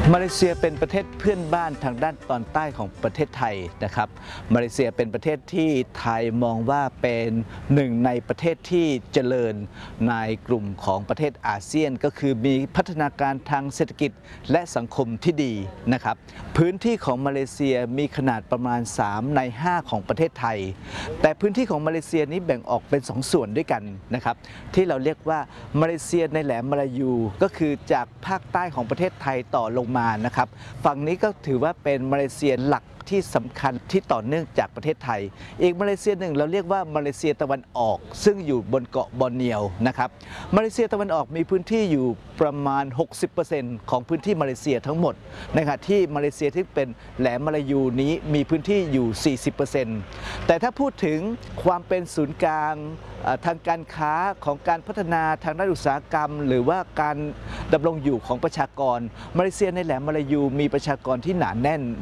มาเลเซียเป็นประเทศเพื่อนบ้านทางด้านตอนใต้ของประเทศไทยนะครับมาเลเซียเป็นประเทศที่ไทยมองว่าเป็นหนึ่งในประเทศที่เจริญในกลุ่มของประเทศอาเซียนก็คือมีพัฒนาการทางเศรษฐกิจและสังคมที่ดีนะครับพื้นที่ของมาเลเซียมีขนาดประมาณ3 ใน 5ของประเทศไทยแต่พื้นที่ของมาเลเซียนี้แบ่งออกเป็น2 ส่วนด้วยกันนะครับที่เราเรียกว่ามาเลเซียในแหลมมาลายูก็คือจากภาคใต้ของประเทศไทยต่อลงมานะครับฝั่งนี้ก็ถือว่าเป็นมาเลเซียหลักที่สำคัญที่ต่อเนื่องจากประเทศไทยอีกมาเลเซียหนึ่งเราเรียกว่ามาเลเซียตะวันออกซึ่งอยู่บนเกาะบอร์เนียวนะครับมาเลเซียตะวันออกมีพื้นที่อยู่ประมาณ 60% ของพื้นที่มาเลเซียทั้งหมดนะครับที่มาเลเซียที่เป็นแหลมมาลายูนี้มีพื้นที่อยู่ 40% แต่ถ้าพูดถึงความเป็นศูนย์กลางทางการค้าของการพัฒนาทางด้านอุตสาหกรรมหรือว่าการดำรงอยู่ของประชากรมาเลเซียในแหลมมาลายูมีประชากรที่หนาแน่น